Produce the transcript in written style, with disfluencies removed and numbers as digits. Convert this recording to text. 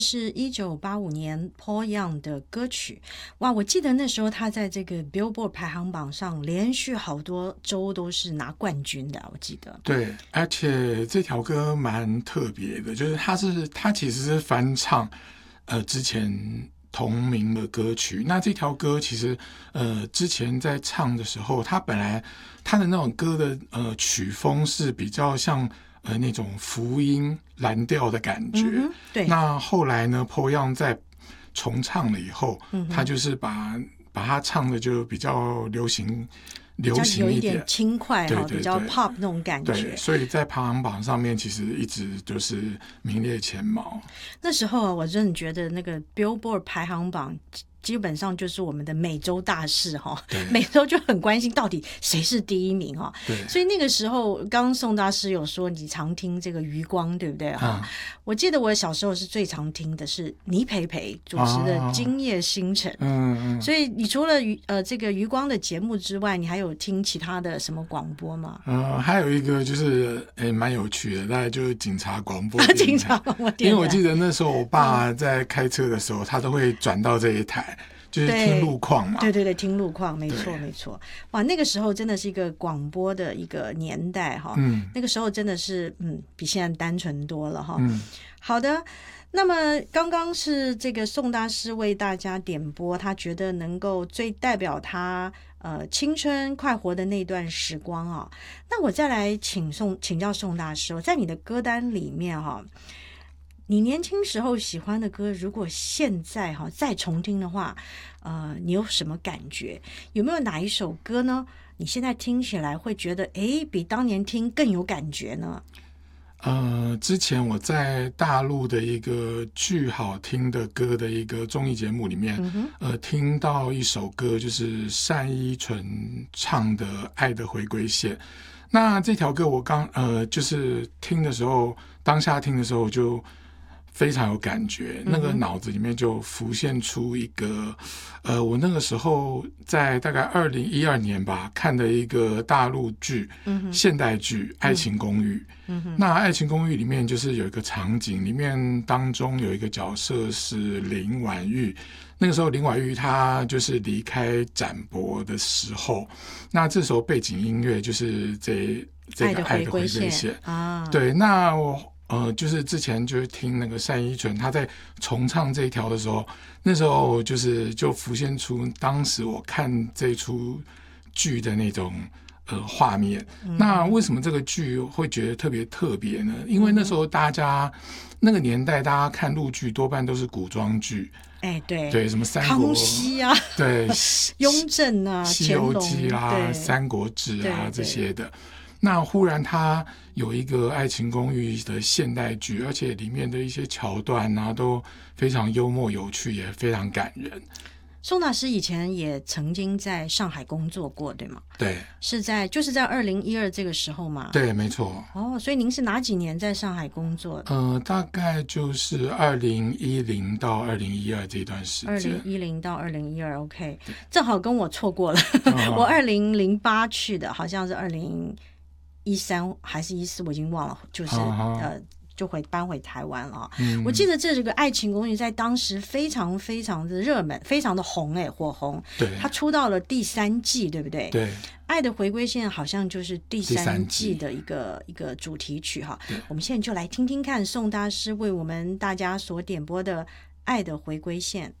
是1985年 Paul Young 的歌曲。哇，我记得那时候他在这个 Billboard 排行榜上连续好多周都是拿冠军的，我记得。 对，而且这条歌蛮特别的，就是他其实是翻唱之前同名的歌曲。那这条歌其实之前在唱的时候，他本来他的那种歌的曲风是比较像那种福音蓝调的感觉。 对。 那后来呢 Paul Young 在重唱了以后，他就是把它唱的就比较流行有一点轻快， 对对对， 比较 pop 那种感觉。 对，所以在排行榜上面其实一直就是名列前茅。 那时候我真的觉得那个 Billboard 排行榜基本上就是我们的每周大事哈，每周就很关心到底谁是第一名哈。 对， 所以那个时候，刚刚宋大师有说你常听这个余光，对不对哈？我记得我小时候是最常听的是倪培培主持的《今夜星辰》。所以你除了这个余光的节目之外，你还有听其他的什么广播吗？ 还有一个就是蛮有趣的，大概就是警察广播。 警察广播电台。 因为我记得那时候我爸在开车的时候，他都会转到这一台。就是听路况嘛。 对对对，听路况，没错没错。哇，那个时候真的是一个广播的一个年代哈。那个时候真的是比现在单纯多了哈。好的，那么刚刚是这个宋大师为大家点播，他觉得能够最代表他青春快活的那段时光啊。那我再来请教宋大师，在你的歌单里面哈。你年轻时候喜欢的歌，如果现在再重听的话，你有什么感觉？有没有哪一首歌呢？你现在听起来会觉得，比当年听更有感觉呢？ 之前我在大陆的一个巨好听的歌的一个综艺节目里面，听到一首歌，就是单依纯唱的《爱的回归线》。那这条歌我就是听的时候，当下听的时候就非常有感觉，那个脑子里面就浮现出一个我那个时候在大概2012年吧看的一个大陆剧，现代剧《爱情公寓》。那《爱情公寓》里面就是有一个场景，里面当中有一个角色是林婉玉。那个时候林婉玉她就是离开展博的时候，那这时候背景音乐就是这个《爱的回归线》啊。对，那我就是之前就是听那个单依纯他在重唱这一条的时候，那时候就浮现出当时我看这出剧的那种画面。那为什么这个剧会觉得特别呢？因为那时候那个年代大家看陆剧多半都是古装剧。对，什么三国、 康熙啊， 对， 雍正啊， 西游记啦、三国志啊这些的。那忽然他有一个《爱情公寓》的现代剧，而且里面的一些桥段啊都非常幽默有趣，也非常感人。 宋大师以前也曾经在上海工作过，对吗？ 对， 就是在2012这个时候嘛。 对，没错。 所以您是哪几年在上海工作？ 大概就是2010到2012这段时间。 2010到2012 OK， 正好跟我错过了。我2008去的，好像是2013还是14，我已经忘了，就是就搬回台湾了。我记得这个《爱情公寓》在当时非常非常的热门，非常的红，火红。 对， 它出到了第3季，对不对？ 对，《 爱的回归线》好像就是第3季的一个主题曲哈。我们现在就来听听看宋大师为我们大家所点播的《爱的回归线》。